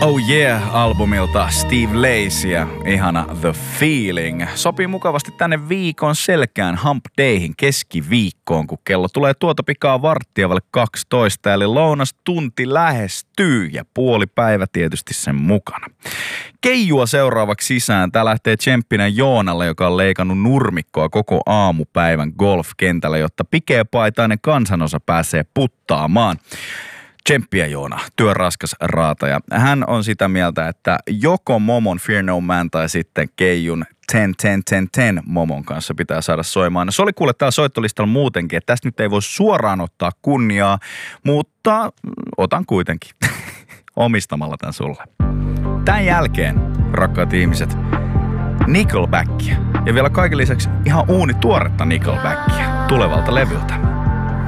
Oh yeah-albumilta Steve Lacy ja ihana The Feeling. Sopii mukavasti tänne viikon selkään Hump Dayhin keskiviikkoon, kun kello tulee tuota pikaa 11:12, eli lounastunti lähestyy ja puoli päivä tietysti sen mukana. Keijua seuraavaksi sisään. Tää lähtee tsemppinen Joonalle, joka on leikannut nurmikkoa koko aamupäivän golfkentällä, jotta pikeapaitainen kansanosa pääsee puttaamaan. Tsemppiä Joona, työn raskas raataja. Hän on sitä mieltä, että joko Momon Fear No Man tai sitten Keijun 10-10-10-10 Momon kanssa pitää saada soimaan. No, se oli kuule täällä soittolistalla muutenkin, että tästä nyt ei voi suoraan ottaa kunniaa, mutta otan kuitenkin omistamalla tän sulle. Tän jälkeen, rakkaat ihmiset, Nickelbackia ja vielä kaiken lisäksi ihan tuoretta Nickelbackia tulevalta levyltä.